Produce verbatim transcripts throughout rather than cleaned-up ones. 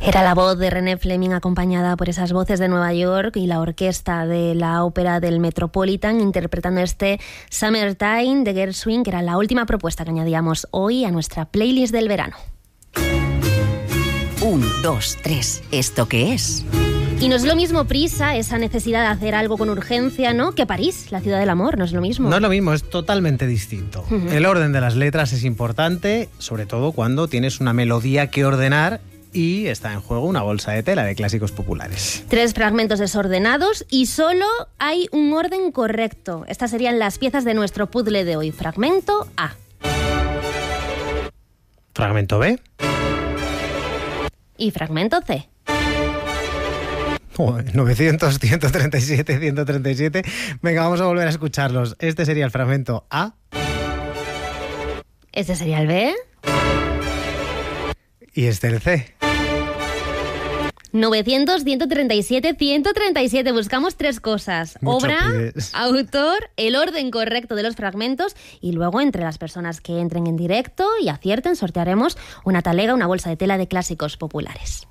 Era la voz de René Fleming acompañada por esas voces de Nueva York y la orquesta de la ópera del Metropolitan interpretando este Summertime de Gershwin, que era la última propuesta que añadíamos hoy a nuestra playlist del verano. Un, dos, tres. ¿Esto qué es? Y no es lo mismo prisa, esa necesidad de hacer algo con urgencia, ¿no? Que París, la ciudad del amor, no es lo mismo. No es lo mismo, es totalmente distinto. Uh-huh. El orden de las letras es importante, sobre todo cuando tienes una melodía que ordenar y está en juego una bolsa de tela de clásicos populares. Tres fragmentos desordenados y solo hay un orden correcto. Estas serían las piezas de nuestro puzzle de hoy. Fragmento A. Fragmento B. Y fragmento C. Oh, novecientos, ciento treinta y siete, ciento treinta y siete. Venga, vamos a volver a escucharlos. Este sería el fragmento A. Este sería el B. Y este el C. novecientos, ciento treinta y siete, ciento treinta y siete. Buscamos tres cosas. Mucho Obra, pides. autor, el orden correcto de los fragmentos y luego entre las personas que entren en directo y acierten sortearemos una talega, una bolsa de tela de clásicos populares.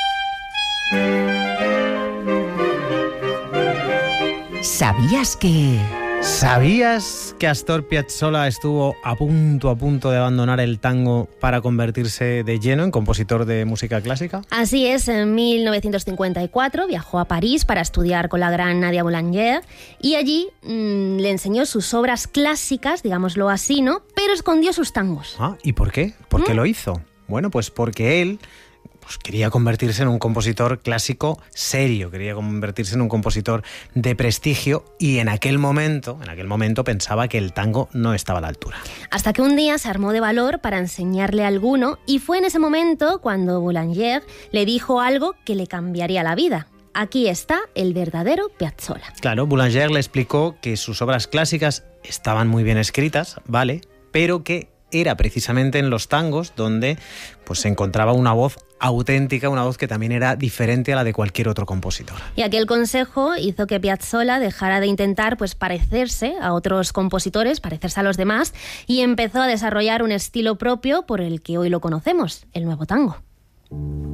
¿Sabías que...? ¿Sabías que Astor Piazzolla estuvo a punto, a punto de abandonar el tango para convertirse de lleno en compositor de música clásica? Así es, en mil novecientos cincuenta y cuatro viajó a París para estudiar con la gran Nadia Boulanger y allí mmm, le enseñó sus obras clásicas, digámoslo así, ¿no? Pero escondió sus tangos. Ah, ¿y por qué? ¿Por qué ¿Mm? lo hizo? Bueno, pues porque él... Pues quería convertirse en un compositor clásico serio, quería convertirse en un compositor de prestigio y en aquel momento, en aquel momento pensaba que el tango no estaba a la altura. Hasta que un día se armó de valor para enseñarle a alguno y fue en ese momento cuando Boulanger le dijo algo que le cambiaría la vida. Aquí está el verdadero Piazzolla. Claro, Boulanger le explicó que sus obras clásicas estaban muy bien escritas, vale, pero que era precisamente en los tangos donde pues, se encontraba una voz auténtica, una voz que también era diferente a la de cualquier otro compositor. Y aquel consejo hizo que Piazzolla dejara de intentar pues, parecerse a otros compositores, parecerse a los demás, y empezó a desarrollar un estilo propio por el que hoy lo conocemos, el nuevo tango.